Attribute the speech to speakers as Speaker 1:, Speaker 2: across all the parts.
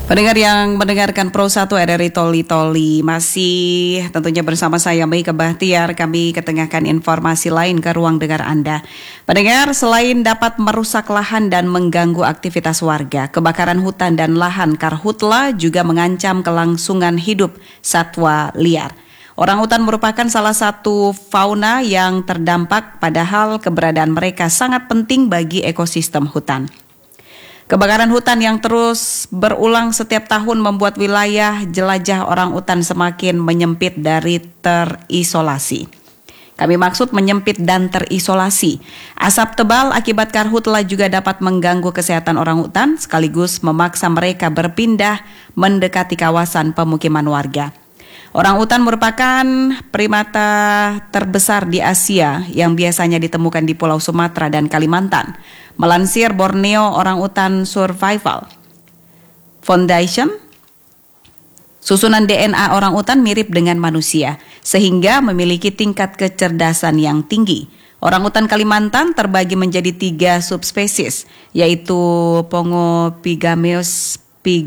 Speaker 1: Pendengar yang mendengarkan Pro 1 RRI Toli masih tentunya bersama saya Meika Bahtiar. Kami ketengahkan informasi lain ke ruang dengar Anda. Pendengar, selain dapat merusak lahan dan mengganggu aktivitas warga, kebakaran hutan dan lahan karhutla juga mengancam kelangsungan hidup satwa liar. Orangutan merupakan salah satu fauna yang terdampak, padahal keberadaan mereka sangat penting bagi ekosistem hutan. Kebakaran hutan yang terus berulang setiap tahun membuat wilayah jelajah orangutan semakin menyempit dari terisolasi. Kami maksud menyempit dan terisolasi. Asap tebal akibat karhutla juga dapat mengganggu kesehatan orangutan sekaligus memaksa mereka berpindah mendekati kawasan pemukiman warga. Orangutan merupakan primata terbesar di Asia yang biasanya ditemukan di Pulau Sumatera dan Kalimantan. Melansir Borneo Orangutan Survival Foundation, susunan DNA orangutan mirip dengan manusia, sehingga memiliki tingkat kecerdasan yang tinggi. Orangutan Kalimantan terbagi menjadi 3 subspesies, yaitu Pongo pygmaeus,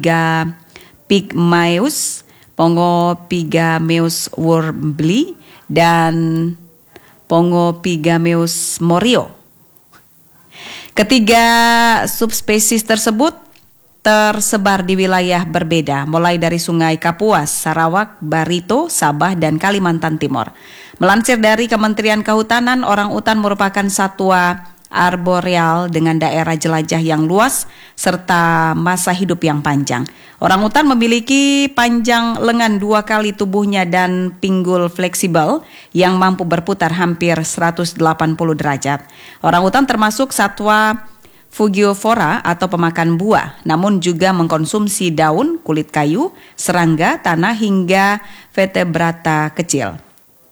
Speaker 1: Pongo pygmaeus warbli, dan Pongo pygmaeus morio. Ketiga subspesies tersebut tersebar di wilayah berbeda, mulai dari Sungai Kapuas, Sarawak, Barito, Sabah, dan Kalimantan Timur. Melansir dari Kementerian Kehutanan, orangutan merupakan satwa arboreal dengan daerah jelajah yang luas serta masa hidup yang panjang. Orangutan memiliki panjang lengan 2 kali tubuhnya dan pinggul fleksibel yang mampu berputar hampir 180 derajat. Orangutan termasuk satwa Fugiovora atau pemakan buah, namun juga mengkonsumsi daun, kulit kayu, serangga, tanah hingga vertebrata kecil.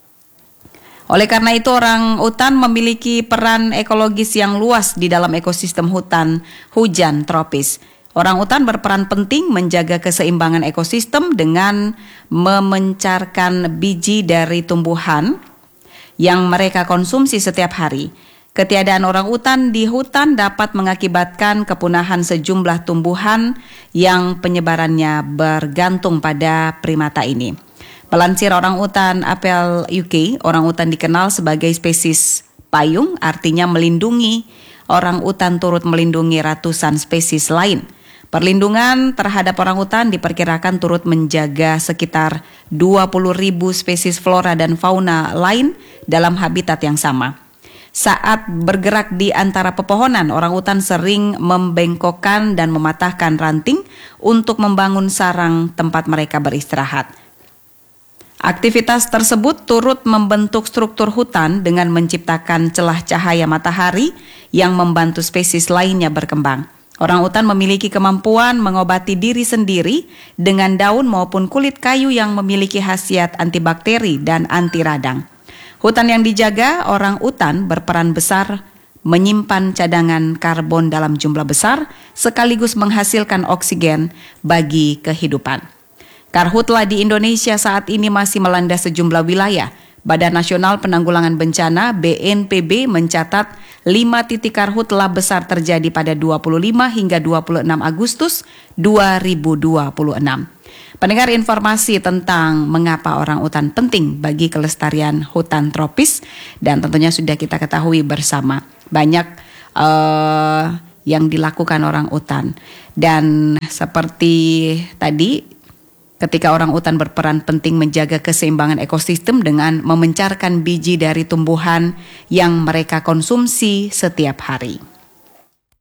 Speaker 1: Oleh karena itu, orangutan memiliki peran ekologis yang luas di dalam ekosistem hutan hujan tropis. Orangutan berperan penting menjaga keseimbangan ekosistem dengan memencarkan biji dari tumbuhan yang mereka konsumsi setiap hari. Ketiadaan orangutan di hutan dapat mengakibatkan kepunahan sejumlah tumbuhan yang penyebarannya bergantung pada primata ini. Melansir orangutan Apple UK, orangutan dikenal sebagai spesies payung, artinya melindungi. Orangutan turut melindungi ratusan spesies lain. Perlindungan terhadap orangutan diperkirakan turut menjaga sekitar 20.000 spesies flora dan fauna lain dalam habitat yang sama. Saat bergerak di antara pepohonan, orangutan sering membengkokkan dan mematahkan ranting untuk membangun sarang tempat mereka beristirahat. Aktivitas tersebut turut membentuk struktur hutan dengan menciptakan celah cahaya matahari yang membantu spesies lainnya berkembang. Orangutan memiliki kemampuan mengobati diri sendiri dengan daun maupun kulit kayu yang memiliki khasiat antibakteri dan anti radang. Hutan yang dijaga orangutan berperan besar menyimpan cadangan karbon dalam jumlah besar sekaligus menghasilkan oksigen bagi kehidupan. Karhutla di Indonesia saat ini masih melanda sejumlah wilayah. Badan Nasional Penanggulangan Bencana BNPB mencatat 5 titik karhutla besar terjadi pada 25 hingga 26 Agustus 2026. Pendengar, informasi tentang mengapa orangutan penting bagi kelestarian hutan tropis dan tentunya sudah kita ketahui bersama. Banyak yang dilakukan orangutan dan seperti tadi, ketika orangutan berperan penting menjaga keseimbangan ekosistem dengan memencarkan biji dari tumbuhan yang mereka konsumsi setiap hari.